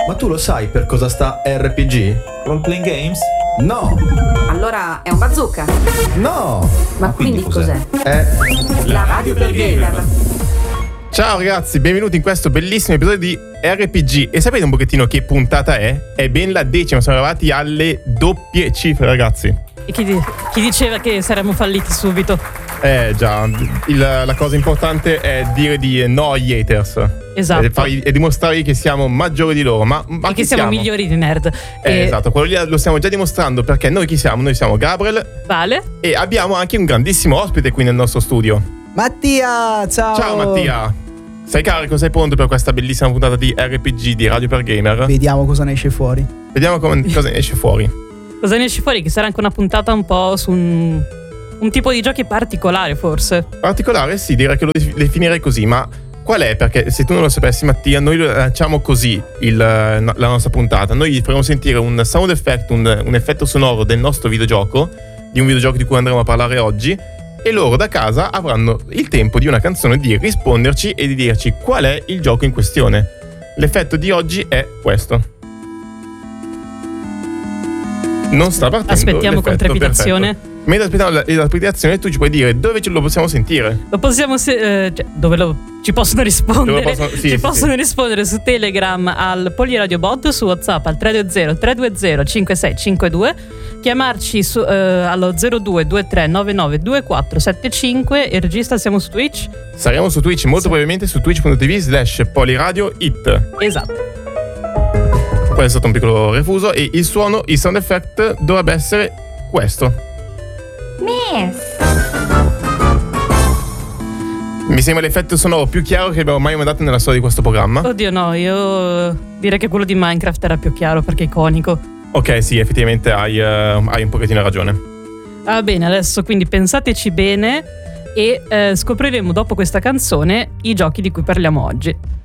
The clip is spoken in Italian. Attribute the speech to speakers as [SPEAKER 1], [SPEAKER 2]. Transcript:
[SPEAKER 1] Ma tu lo sai per cosa sta RPG?
[SPEAKER 2] Role playing games?
[SPEAKER 1] No!
[SPEAKER 3] Allora è un bazooka?
[SPEAKER 1] No!
[SPEAKER 3] Ma quindi cos'è?
[SPEAKER 1] È
[SPEAKER 3] La radio per gamer.
[SPEAKER 4] Ciao ragazzi, benvenuti in questo bellissimo episodio di RPG. E sapete un pochettino che puntata è? È ben la 10ª, siamo arrivati alle doppie cifre, ragazzi.
[SPEAKER 5] E chi diceva che saremmo falliti subito?
[SPEAKER 4] Già, la cosa importante è dire di no agli haters.
[SPEAKER 5] Esatto.
[SPEAKER 4] E dimostrare che siamo maggiori di loro. Ma
[SPEAKER 5] e che siamo migliori di nerd.
[SPEAKER 4] Esatto, quello lì lo stiamo già dimostrando, perché noi chi siamo? Noi siamo Gabriel,
[SPEAKER 5] Vale,
[SPEAKER 4] e abbiamo anche un grandissimo ospite qui nel nostro studio.
[SPEAKER 6] Mattia, ciao!
[SPEAKER 4] Ciao Mattia! Sei carico, sei pronto per questa bellissima puntata di RPG di Radio per Gamer?
[SPEAKER 6] Vediamo cosa ne esce fuori.
[SPEAKER 4] Vediamo cosa esce fuori.
[SPEAKER 5] Cosa ne esce fuori? Che sarà anche una puntata un po' su un tipo di giochi particolare, forse.
[SPEAKER 4] Particolare? Sì, direi che lo definirei così, ma qual è? Perché se tu non lo sapessi, Mattia, noi lo lanciamo così la nostra puntata. Noi gli faremo sentire un sound effect, un effetto sonoro del nostro videogioco, di un videogioco di cui andremo a parlare oggi, e loro da casa avranno il tempo di una canzone di risponderci e di dirci qual è il gioco in questione. L'effetto di oggi è questo. Non sta partendo.
[SPEAKER 5] Aspettiamo con trepidazione.
[SPEAKER 4] Perfetto. Mentre aspettiamo la trepidazione, tu ci puoi dire dove lo possiamo sentire.
[SPEAKER 5] Lo possiamo ci possono rispondere. Possono rispondere su Telegram al PoliRadioBot, su WhatsApp al 320-320-5652, chiamarci allo 0223992475 e regista. Siamo su Twitch.
[SPEAKER 4] Saremo su Twitch, molto probabilmente su twitch.tv/PoliRadioIt.
[SPEAKER 5] Esatto.
[SPEAKER 4] Poi è stato un piccolo refuso e il sound effect dovrebbe essere questo. Mi sembra l'effetto sonoro più chiaro che abbiamo mai mandato nella storia di questo programma.
[SPEAKER 5] Oddio no, io direi che quello di Minecraft era più chiaro perché è iconico.
[SPEAKER 4] Ok, sì, effettivamente hai un pochettino ragione.
[SPEAKER 5] Va bene, adesso quindi pensateci bene e scopriremo dopo questa canzone i giochi di cui parliamo oggi.